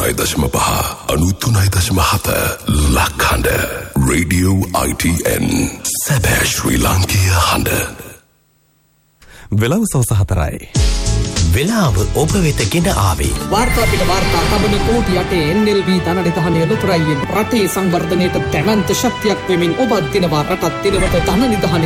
93.5 ලක්හඬ Radio ITN සැබෑ ශ්‍රී ලාංකීය හඬ. වෙලාව සවස 4යි. වෙලාව ඔබ වෙත ගෙන ආවේ වාර්තා පිට වාර්තා තබන කෝටි 8 NLB ධනනිධානය ලොතරැයියෙන් රටේ සංවර්ධනයට දැවැන්ත ශක්තියක් වෙමින් ඔබ දිනවා රටත් දිනවත ධනනිධානය